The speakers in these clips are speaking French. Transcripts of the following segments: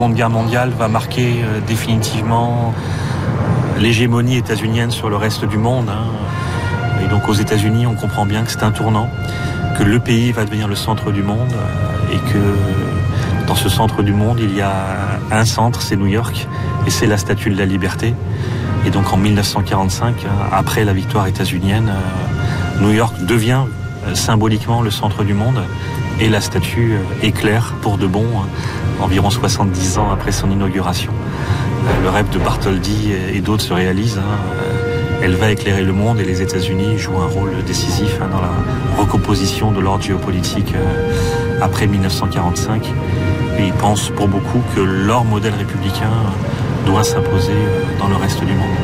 La Seconde Guerre mondiale va marquer définitivement l'hégémonie états-unienne sur le reste du monde. Et donc aux États-Unis, on comprend bien que c'est un tournant, que le pays va devenir le centre du monde et que dans ce centre du monde, il y a un centre, c'est New York, et c'est la Statue de la Liberté. Et donc en 1945, après la victoire états-unienne, New York devient symboliquement le centre du monde et la statue éclaire pour de bon, environ 70 ans après son inauguration. Le rêve de Bartholdi et d'autres se réalise. Elle va éclairer le monde et les États-Unis jouent un rôle décisif dans la recomposition de l'ordre géopolitique après 1945. Et ils pensent pour beaucoup que leur modèle républicain doit s'imposer dans le reste du monde.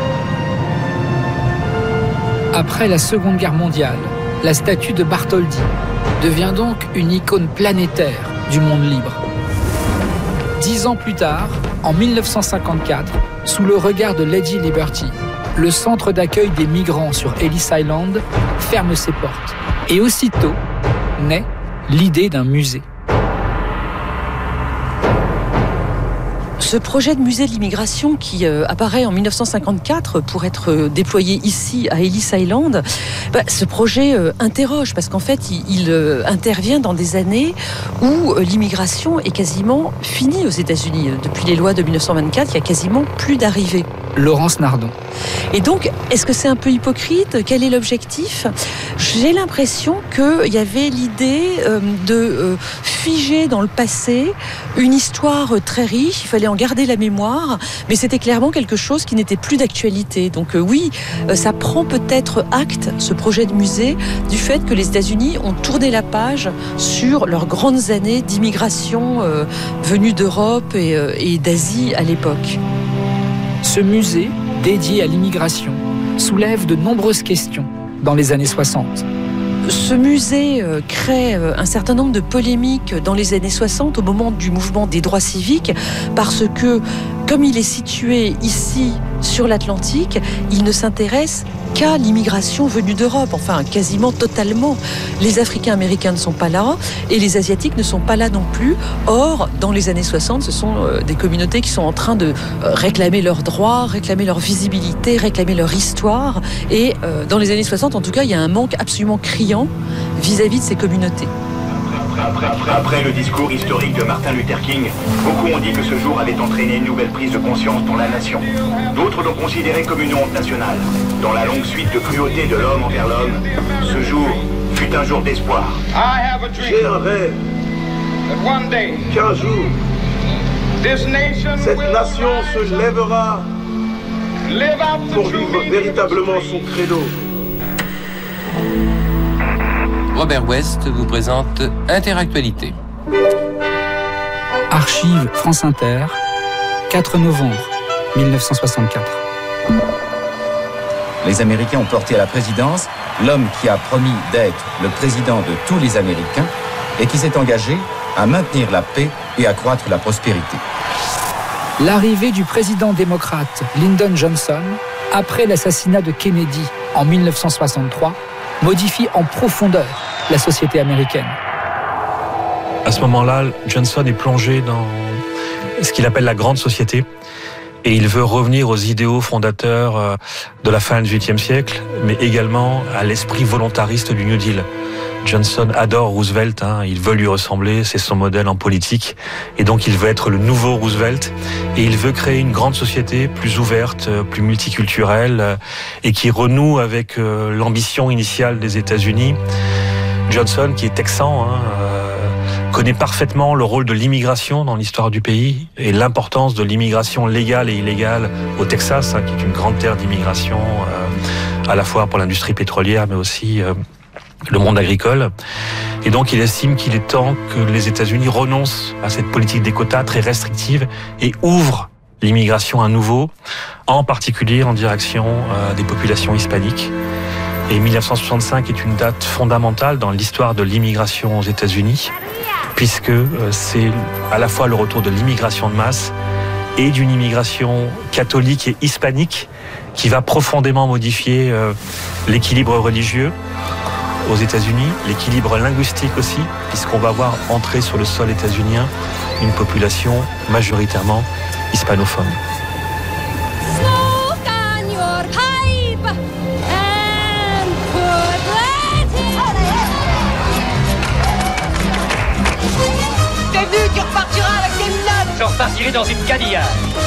Après la Seconde Guerre mondiale, la statue de Bartholdi devient donc une icône planétaire du monde libre. 10 ans plus tard, en 1954, sous le regard de Lady Liberty, le centre d'accueil des migrants sur Ellis Island ferme ses portes. Et aussitôt naît l'idée d'un musée. Ce projet de musée de l'immigration qui apparaît en 1954 pour être déployé ici à Ellis Island, ce projet interroge parce qu'en fait il intervient dans des années où l'immigration est quasiment finie aux États-Unis. Depuis les lois de 1924, il y a quasiment plus d'arrivées. Laurence Nardon. Et donc, est-ce que c'est un peu hypocrite ? Quel est l'objectif ? J'ai l'impression qu'il y avait l'idée de figer dans le passé une histoire très riche. Il fallait en garder la mémoire, mais c'était clairement quelque chose qui n'était plus d'actualité. Donc oui, ça prend peut-être acte, ce projet de musée, du fait que les États-Unis ont tourné la page sur leurs grandes années d'immigration venue d'Europe et d'Asie à l'époque. Ce musée, dédié à l'immigration, soulève de nombreuses questions dans les années 60. Ce musée crée un certain nombre de polémiques dans les années 60, au moment du mouvement des droits civiques, parce que, comme il est situé ici, sur l'Atlantique, il ne s'intéresse qu'à l'immigration venue d'Europe, enfin quasiment totalement. Les Africains-Américains ne sont pas là et les Asiatiques ne sont pas là non plus. Or, dans les années 60, ce sont des communautés qui sont en train de réclamer leurs droits, réclamer leur visibilité, réclamer leur histoire. Et dans les années 60, en tout cas, il y a un manque absolument criant vis-à-vis de ces communautés. Après le discours historique de Martin Luther King, beaucoup ont dit que ce jour avait entraîné une nouvelle prise de conscience dans la nation. D'autres l'ont considéré comme une honte nationale. Dans la longue suite de cruauté de l'homme envers l'homme, ce jour fut un jour d'espoir. J'ai un rêve qu'un jour, cette nation se lèvera pour vivre véritablement son credo. Robert West vous présente Interactualité. Archives France Inter, 4 novembre 1964. Les Américains ont porté à la présidence l'homme qui a promis d'être le président de tous les Américains et qui s'est engagé à maintenir la paix et accroître la prospérité. L'arrivée du président démocrate Lyndon Johnson, après l'assassinat de Kennedy en 1963, modifie en profondeur la société américaine. À ce moment-là, Johnson est plongé dans ce qu'il appelle la grande société et il veut revenir aux idéaux fondateurs de la fin du XVIIIe siècle, mais également à l'esprit volontariste du New Deal. Johnson adore Roosevelt, il veut lui ressembler, c'est son modèle en politique, et donc il veut être le nouveau Roosevelt, et il veut créer une grande société plus ouverte, plus multiculturelle, et qui renoue avec l'ambition initiale des États-Unis. Johnson, qui est texan, connaît parfaitement le rôle de l'immigration dans l'histoire du pays, et l'importance de l'immigration légale et illégale au Texas, qui est une grande terre d'immigration, à la fois pour l'industrie pétrolière, mais aussi le monde agricole. Et donc il estime qu'il est temps que les États-Unis renoncent à cette politique des quotas très restrictive et ouvrent l'immigration à nouveau, en particulier en direction des populations hispaniques. Et 1965 est une date fondamentale dans l'histoire de l'immigration aux États-Unis, puisque c'est à la fois le retour de l'immigration de masse et d'une immigration catholique et hispanique qui va profondément modifier l'équilibre religieux. aux États-Unis, l'équilibre linguistique aussi, puisqu'on va voir entrer sur le sol états-unien une population majoritairement hispanophone. T'es venu, tu repartiras avec des menottes. Je repartirai dans une Cadillac.